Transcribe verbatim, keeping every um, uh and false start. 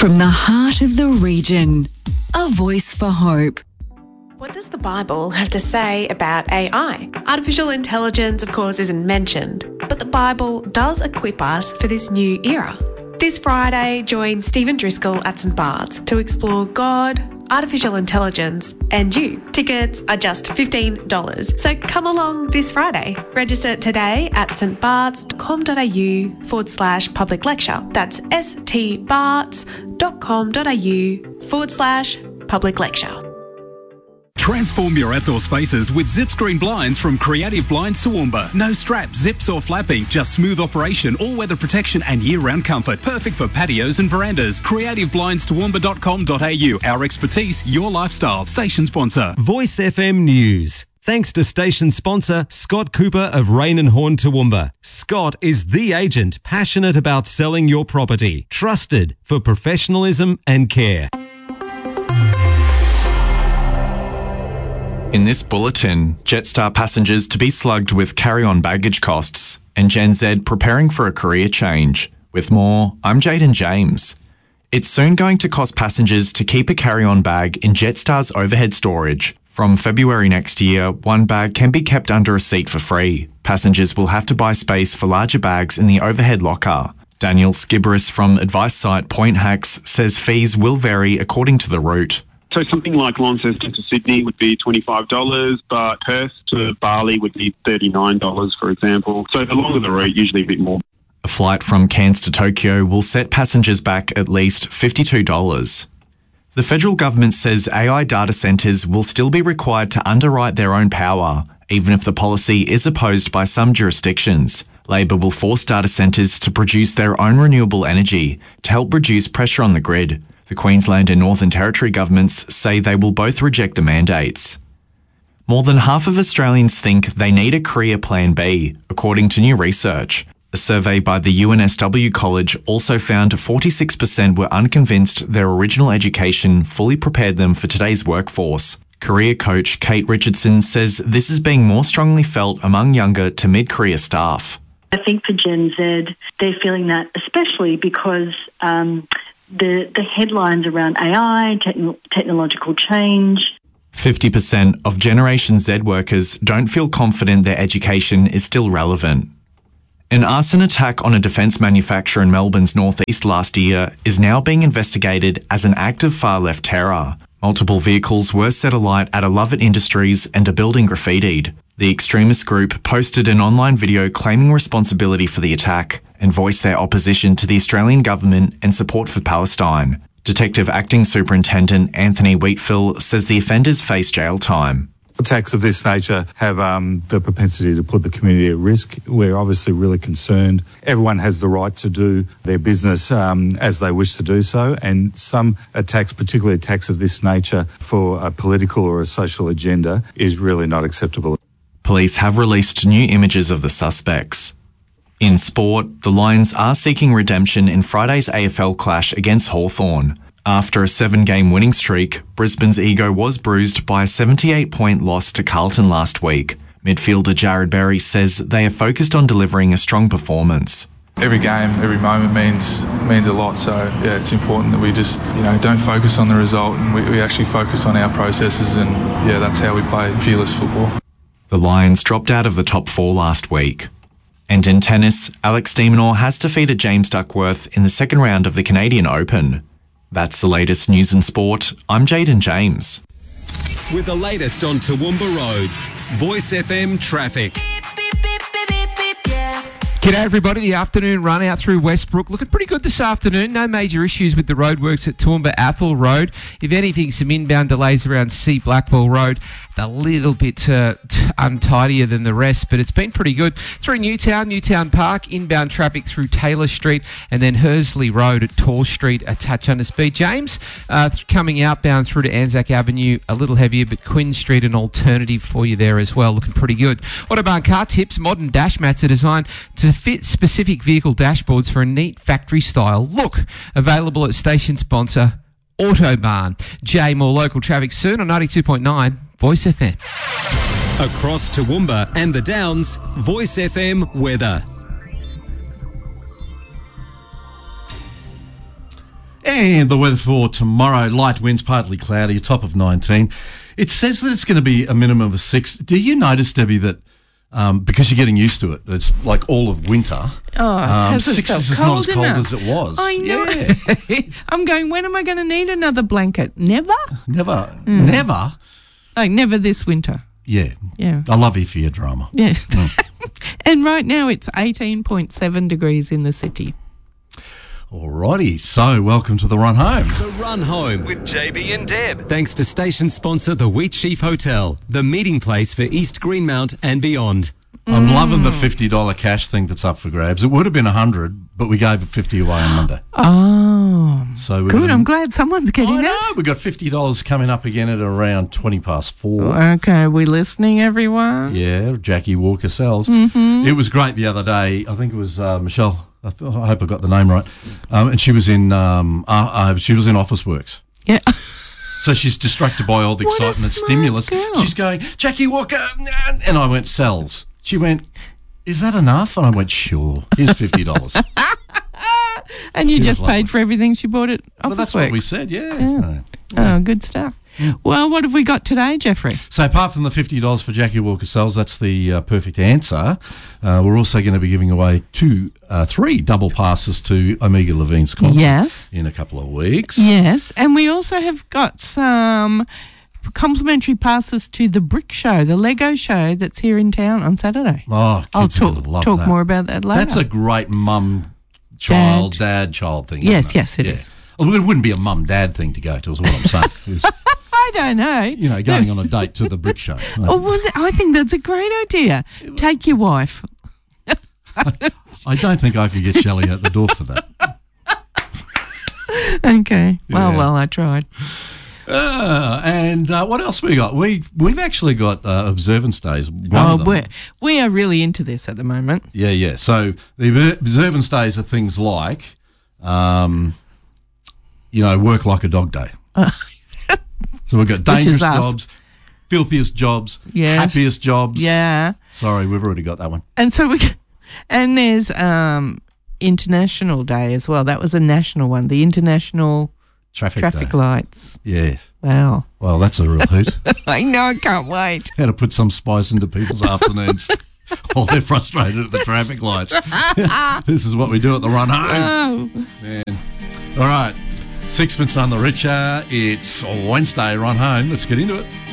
From the heart of the region, a voice for hope. What does the Bible have to say about A I? Artificial intelligence, of course, isn't mentioned, but the Bible does equip us for this new era. This Friday, join Stephen Driscoll at St Bart's to explore God, artificial intelligence, and you. Tickets are just fifteen dollars, so come along this Friday. Register today at stbarts.com.au forward slash public lecture. That's stbarts.com.au forward slash public lecture. Transform your outdoor spaces with Zip Screen blinds from Creative Blinds Toowoomba. No straps, zips or flapping, just smooth operation, all-weather protection and year-round comfort. Perfect for patios and verandas. creative blinds toowoomba dot com dot a u. Our expertise, your lifestyle. Station sponsor. Voice F M News. Thanks to station sponsor Scott Cooper of Rain and Horn Toowoomba. Scott is the agent passionate about selling your property. Trusted for professionalism and care. In this bulletin, Jetstar passengers to be slugged with carry-on baggage costs and Gen Z preparing for a career change. With more, I'm Jaden James. It's soon going to cost passengers to keep a carry-on bag in Jetstar's overhead storage. From February next year, one bag can be kept under a seat for free. Passengers will have to buy space for larger bags in the overhead locker. Daniel Skibberis from advice site Point Hacks says fees will vary according to the route. So something like Launceston to Sydney would be twenty-five dollars, but Perth to Bali would be thirty-nine dollars, for example. So the longer the route, usually a bit more. A flight from Cairns to Tokyo will set passengers back at least fifty-two dollars. The federal government says A I data centres will still be required to underwrite their own power, even if the policy is opposed by some jurisdictions. Labor will force data centres to produce their own renewable energy to help reduce pressure on the grid. The Queensland and Northern Territory governments say they will both reject the mandates. More than half of Australians think they need a career plan B, according to new research. A survey by the U N S W College also found forty-six percent were unconvinced their original education fully prepared them for today's workforce. Career coach Kate Richardson says this is being more strongly felt among younger to mid-career staff. I think for Gen Z, they're feeling that especially because um, the, the headlines around A I, techn- technological change. fifty percent of Generation Z workers don't feel confident their education is still relevant. An arson attack on a defence manufacturer in Melbourne's northeast last year is now being investigated as an act of far-left terror. Multiple vehicles were set alight at a Lovett Industries and a building graffitied. The extremist group posted an online video claiming responsibility for the attack and voiced their opposition to the Australian government and support for Palestine. Detective Acting Superintendent Anthony Wheatfill says the offenders face jail time. Attacks of this nature have um, the propensity to put the community at risk. We're obviously really concerned. Everyone has the right to do their business um, as they wish to do so, and some attacks, particularly attacks of this nature for a political or a social agenda, is really not acceptable. Police have released new images of the suspects. In sport, the Lions are seeking redemption in Friday's A F L clash against Hawthorn. After a seven-game winning streak, Brisbane's ego was bruised by a seventy-eight point loss to Carlton last week. Midfielder Jared Berry says they are focused on delivering a strong performance. Every game, every moment means means a lot, so yeah, it's important that we just, you know, don't focus on the result and we, we actually focus on our processes, and yeah, that's how we play fearless football. The Lions dropped out of the top four last week. And in tennis, Alex de Minaur has defeated James Duckworth in the second round of the Canadian Open. That's the latest news in sport. I'm Jaden James. With the latest on Toowoomba roads, Voice F M traffic. G'day everybody, the afternoon run out through Westbrook looking pretty good this afternoon. No major issues with the roadworks at Toowoomba Athol Road. If anything, some inbound delays around C Blackwell Road. A little bit uh, untidier than the rest, but it's been pretty good. Through Newtown, Newtown Park, inbound traffic through Taylor Street, and then Hursley Road at Tall Street, a touch under speed. James, uh, th- coming outbound through to Anzac Avenue, a little heavier, but Quinn Street, an alternative for you there as well, looking pretty good. Autobahn Car Tips, modern dash mats are designed to fit specific vehicle dashboards for a neat factory-style look. Available at station sponsor Autobahn. Jay, more local traffic soon on ninety-two point nine Voice F M. Across Toowoomba and the Downs, Voice F M weather. And the weather for tomorrow, light winds, partly cloudy, a top of nineteen. It says that it's going to be a minimum of six. Do you notice, Debbie, that um, because you're getting used to it, it's like all of winter, Oh, it um, hasn't six felt is cold not as cold enough. as it was. I know. Yeah. I'm going, when am I going to need another blanket? Never? Never, Mm. never. Like, never this winter. Yeah. Yeah. I love you for your drama. Yes. And right now it's eighteen point seven degrees in the city. Alrighty, so welcome to the Run Home. The Run Home with J B and Deb. Thanks to station sponsor the Wheat Sheaf Hotel, the meeting place for East Greenmount and beyond. I'm loving the fifty dollars cash thing that's up for grabs. It would have been one hundred dollars, but we gave it fifty away on Monday. Oh, So we're good. gonna- I'm glad someone's getting I it. know, we got fifty dollars coming up again at around twenty past four. Okay, are we listening, everyone? Yeah, Jackie Walker sells. Mhm. It was great the other day. I think it was uh, Michelle. I, th- I hope I got the name right. Um, and she was in um, uh, uh, she was in Office Works. Yeah. So she's distracted by all the What a excitement and smart stimulus. girl. She's going, Jackie Walker, and I went, sells. She went, is that enough? And I went, sure. Here's fifty dollars. And you She was just lovely. paid for everything she bought at Office Well, that's Works. what we said, yeah. Yeah. So, Oh, good stuff. Well, what have we got today, Jeffrey? So apart from the fifty dollars for Jackie Walker sells, that's the uh, perfect answer. Uh, we're also going to be giving away two, uh, three double passes to Omega Levine's concert Yes. in a couple of weeks. Yes, and we also have got some complimentary passes to the Brick Show, the Lego show that's here in town on Saturday. Oh, kids I'll are talk, gonna love talk that. more about that later. That's a great mum, child, dad, child thing. Yes, isn't yes, it yeah. is. Well, it wouldn't be a mum, dad thing to go to, is what I'm saying. It's, I don't know. you know, going on a date to the Brick Show. Oh, well, th- I think that's a great idea. Take your wife. I don't think I could get Shelley out the door for that. Okay. Well, Yeah. well, I tried. Uh, and uh, what else we got? We we've actually got uh, observance days. One Oh, of them. we're, we are really into this at the moment. Yeah, yeah. So the obser- observance days are things like, um, you know, work like a dog day. So we've got Which is dangerous us. jobs, filthiest jobs, Yes. happiest jobs. Yeah. Sorry, we've already got that one. And so we, and there's um, International Day as well. That was a national one. The International Traffic, Traffic day. Lights. Yes. Wow. Well, that's a real hoot. I know. I can't wait. How to put some spice into people's afternoons while they're frustrated at the traffic lights. This is what we do at the Run Home. Oh. Man. All right. Sixpence on the richer. It's Wednesday, Run Home. Let's get into it.